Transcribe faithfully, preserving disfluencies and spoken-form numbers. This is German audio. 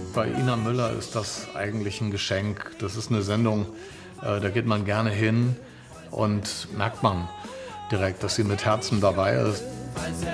Bei Ina Müller ist das eigentlich ein Geschenk. Das ist eine Sendung, äh, da geht man gerne hin und merkt man direkt, dass sie mit Herzen dabei ist.